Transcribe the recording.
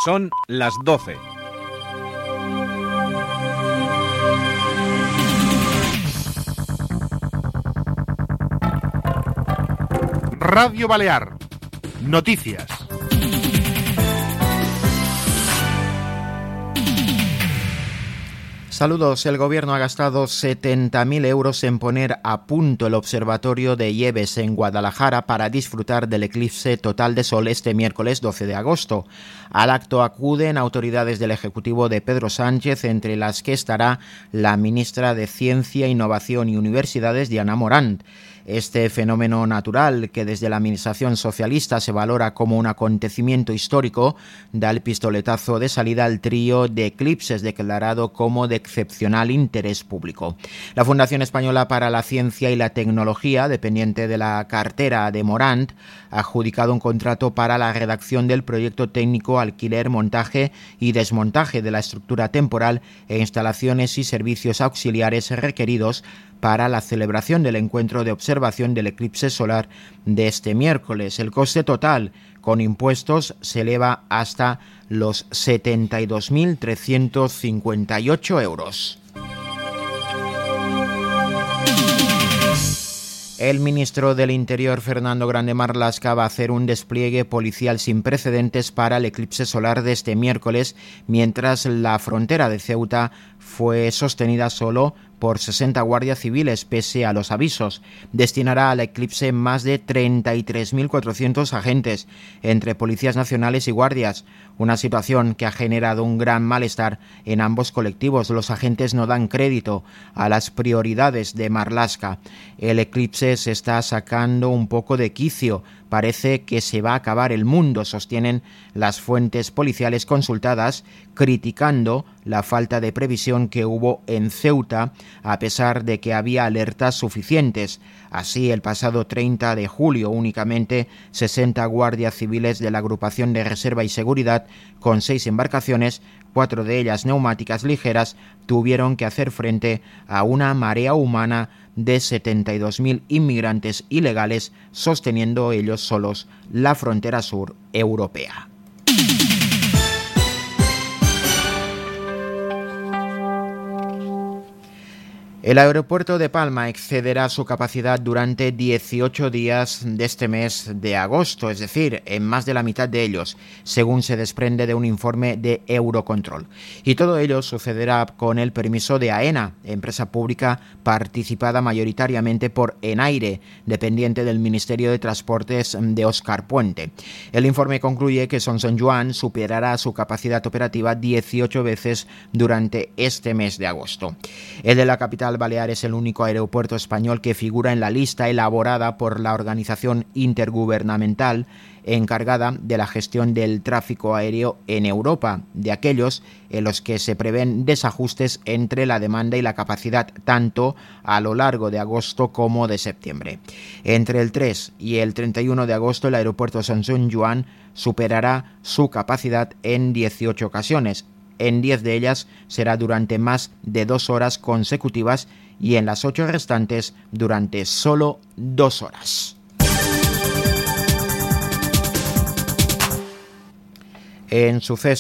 Son las 12. Radio Balear. Noticias. Saludos. El Gobierno ha gastado 70.000 euros en poner a punto el observatorio de Lleves en Guadalajara para disfrutar del eclipse total de sol este miércoles 12 de agosto. Al acto acuden autoridades del Ejecutivo de Pedro Sánchez, entre las que estará la ministra de Ciencia, Innovación y Universidades, Diana Morant. Este fenómeno natural, que desde la administración socialista se valora como un acontecimiento histórico, da el pistoletazo de salida al trío de eclipses declarado como de excepcional interés público. La Fundación Española para la Ciencia y la Tecnología, dependiente de la cartera de Morant, ha adjudicado un contrato para la redacción del proyecto técnico, alquiler, montaje y desmontaje de la estructura temporal e instalaciones y servicios auxiliares requeridos para la celebración del encuentro de observación del eclipse solar de este miércoles. El coste total, con impuestos, se eleva hasta los 72.358 euros. El ministro del Interior, Fernando Grande Marlaska, va a hacer un despliegue policial sin precedentes para el eclipse solar de este miércoles, mientras la frontera de Ceuta fue sostenida solo por 60 guardias civiles, pese a los avisos. Destinará al eclipse más de 33.400 agentes, entre policías nacionales y guardias, una situación que ha generado un gran malestar en ambos colectivos. Los agentes no dan crédito a las prioridades de Marlaska. El eclipse se está sacando un poco de quicio. Parece que se va a acabar el mundo, sostienen las fuentes policiales consultadas, criticando la falta de previsión que hubo en Ceuta, a pesar de que había alertas suficientes. Así, el pasado 30 de julio, únicamente 60 guardias civiles de la Agrupación de Reserva y Seguridad, con 6 embarcaciones, 4 de ellas neumáticas ligeras, tuvieron que hacer frente a una marea humana de 72.000 inmigrantes ilegales, sosteniendo ellos solos la frontera sur europea. El aeropuerto de Palma excederá su capacidad durante 18 días de este mes de agosto, es decir, en más de la mitad de ellos, según se desprende de un informe de Eurocontrol. Y todo ello sucederá con el permiso de AENA, empresa pública participada mayoritariamente por Enaire, dependiente del Ministerio de Transportes de Óscar Puente. El informe concluye que Son Juan superará su capacidad operativa 18 veces durante este mes de agosto. El de la capital Balear es el único aeropuerto español que figura en la lista elaborada por la Organización Intergubernamental encargada de la gestión del tráfico aéreo en Europa, de aquellos en los que se prevén desajustes entre la demanda y la capacidad tanto a lo largo de agosto como de septiembre. Entre el 3 y el 31 de agosto el aeropuerto Son Juan superará su capacidad en 18 ocasiones. En 10 de ellas será durante más de 2 horas consecutivas y en las 8 restantes durante solo 2 horas. En sucesos